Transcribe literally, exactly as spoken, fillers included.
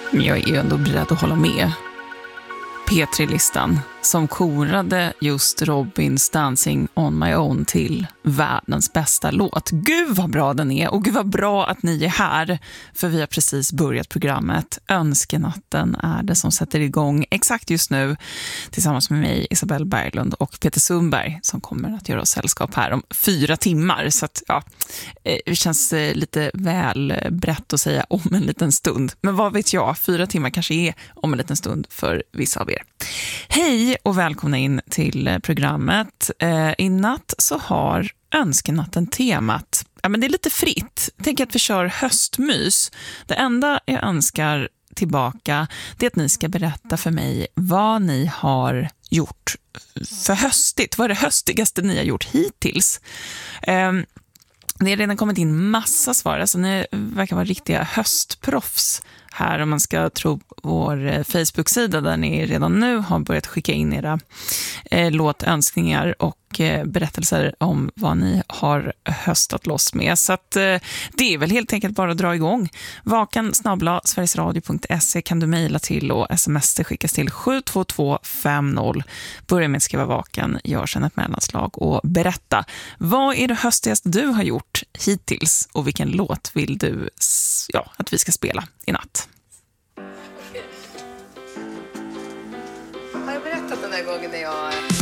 Men jag är ju ändå beredd att hålla med. P tre-listan som korade just Robins Dancing on my own till världens bästa låt. Gud vad bra den är, och gud vad bra att ni är här, för vi har precis börjat programmet. Önskenatten är det som sätter igång exakt just nu tillsammans med mig, Isabelle Berglund, och Peter Sundberg som kommer att göra oss sällskap här om fyra timmar. Så att, ja, det känns lite väl brett att säga om en liten stund. Men vad vet jag, fyra timmar kanske är om en liten stund för vissa av er. Hej och välkomna in till programmet. Eh, I natt så har Önskenatten temat, ja, men det är lite fritt. Tänk att vi kör höstmys. Det enda jag önskar tillbaka, det är att ni ska berätta för mig vad ni har gjort för höstigt. Vad är det höstigaste ni har gjort hittills? Eh, Det har redan kommit in massa svar. Alltså ni verkar vara riktiga höstproffs här, om man ska tro vår Facebook-sida där ni redan nu har börjat skicka in era eh, låtönskningar och eh, berättelser om vad ni har höstat loss med. Så att, eh, det är väl helt enkelt bara att dra igång. Vakan snabel-a sverigesradio punkt se kan du mejla till, och sms skickas till sju två två fem noll. Börja med att skriva vakan, gör sedan ett mellanslag och berätta. Vad är det höstigaste du har gjort hittills, och vilken låt vill du ja, att vi ska spela i natt?